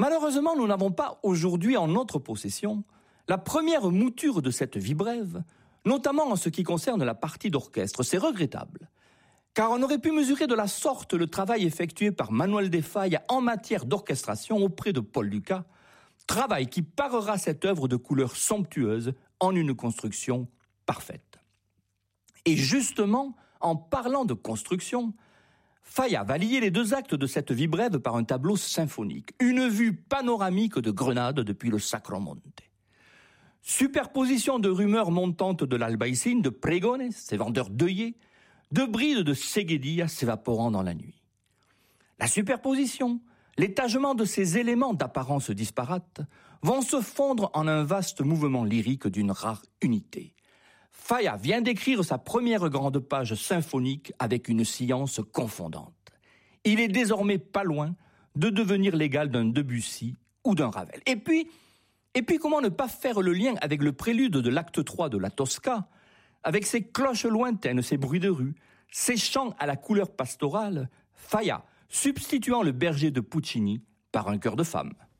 Malheureusement, nous n'avons pas aujourd'hui en notre possession la première mouture de cette vie brève, notamment en ce qui concerne la partie d'orchestre. C'est regrettable, car on aurait pu mesurer de la sorte le travail effectué par Manuel de Falla en matière d'orchestration auprès de Paul Lucas, travail qui parera cette œuvre de couleurs somptueuses en une construction parfaite. Et justement, en parlant de construction, Falla va lier les deux actes de cette vie brève par un tableau symphonique, une vue panoramique de Grenade depuis le Sacromonte. Superposition de rumeurs montantes de l'Albaicín, de Pregones, ces vendeurs d'œillets, de brides de Seguedilla s'évaporant dans la nuit. La superposition, l'étagement de ces éléments d'apparence disparate vont se fondre en un vaste mouvement lyrique d'une rare unité. Falla vient d'écrire sa première grande page symphonique avec une science confondante. Il est désormais pas loin de devenir l'égal d'un Debussy ou d'un Ravel. Et puis, comment ne pas faire le lien avec le prélude de l'acte 3 de la Tosca, avec ses cloches lointaines, ses bruits de rue, ses chants à la couleur pastorale, Falla substituant le berger de Puccini par un chœur de femmes.